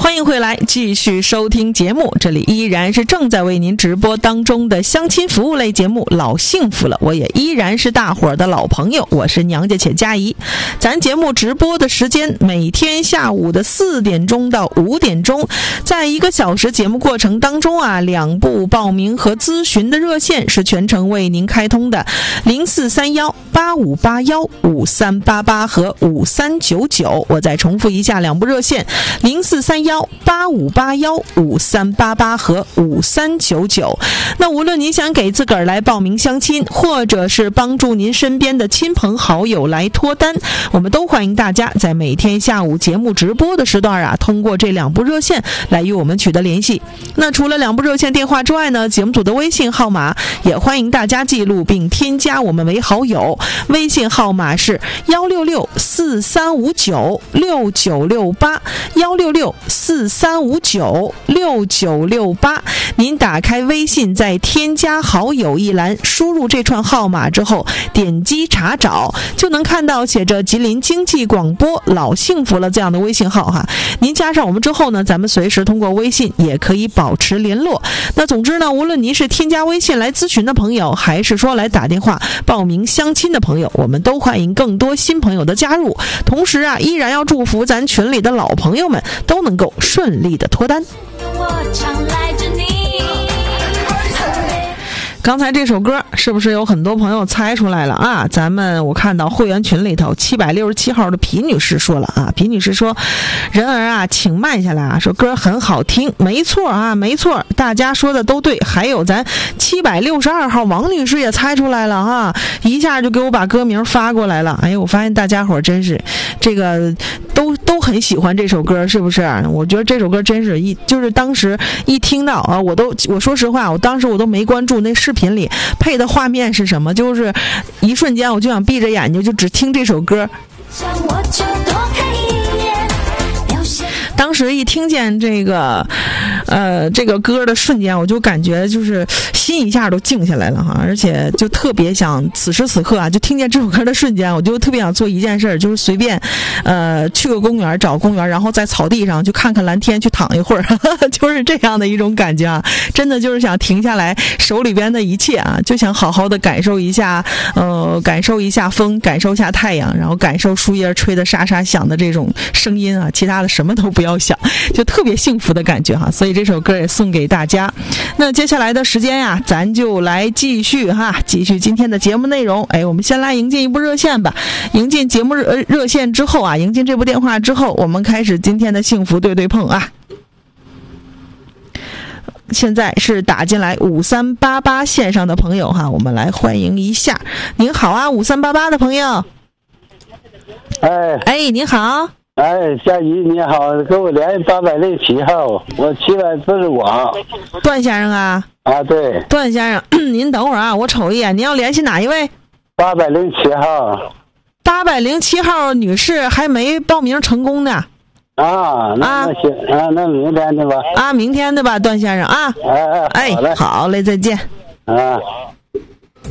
欢迎回来，继续收听节目。这里依然是正在为您直播当中的相亲服务类节目《老幸福了》，我也依然是大伙儿的老朋友，我是娘家且佳怡。咱节目直播的时间每天下午的4点钟到5点钟，在1个小时节目过程当中啊，2部报名和咨询的热线是全程为您开通的，043185815388和5399。我再重复一下2部热线，043185815388和5399。那无论您想给自个儿来报名相亲，或者是帮助您身边的亲朋好友来脱单，我们都欢迎大家在每天下午节目直播的时段啊，通过这2部热线来与我们取得联系。那除了2部热线电话之外呢，节目组的微信号码也欢迎大家记录并添加我们为好友，微信号码是16643596968，16643596968。您打开微信，在添加好友一栏输入这串号码之后，点击查找，就能看到写着吉林经济广播老幸福了这样的微信号哈。您加上我们之后呢，咱们随时通过微信也可以保持联络。那总之呢，无论您是添加微信来咨询的朋友，还是说来打电话报名相亲的朋友，我们都欢迎更多新朋友的加入。同时啊，依然要祝福咱群里的老朋友们都能够顺利的脱单。刚才这首歌是不是有很多朋友猜出来了啊？我看到会员群里头767号的皮女士说了啊，皮女士说：“人儿啊，请慢下来啊，说歌很好听。”没错啊，没错，大家说的都对。还有咱762号王女士也猜出来了啊，一下就给我把歌名发过来了。哎呦，我发现大家伙真是这个都很喜欢这首歌，是不是？我觉得这首歌真是就是当时一听到啊，我说实话，我当时我都没关注那视频里配的画面是什么，就是一瞬间我就想闭着眼睛就只听这首歌。当时一听见这个歌的瞬间，我就感觉就是心一下都静下来了哈，而且就特别想此时此刻啊，就听见这首歌的瞬间，我就特别想做一件事，就是随便去个公园，找公园，然后在草地上去看看蓝天，去躺一会儿，就是这样的一种感觉啊！真的就是想停下来手里边的一切啊，就想好好的感受一下风，感受一下太阳，然后感受树叶吹得沙沙响的这种声音啊，其他的什么都不要想，就特别幸福的感觉哈。所以这首歌也送给大家。那接下来的时间呀，咱就来继续今天的节目内容。我们先来迎进一部热线吧。迎进节目热线之后啊，迎进这部电话之后，我们开始今天的幸福对对碰啊。现在是打进来5388线上的朋友哈，我们来欢迎一下。您好啊，5388的朋友。您好。 佳怡你好，给我联系807号，我700不是我。 段先生啊？ 对。 段先生，您等会儿啊，我瞅一眼，您要联系哪一位 ？807号。 807号女士还没报名成功呢。 那行那明天的吧。 明天的吧，段先生啊。 好嘞， 好嘞，再见。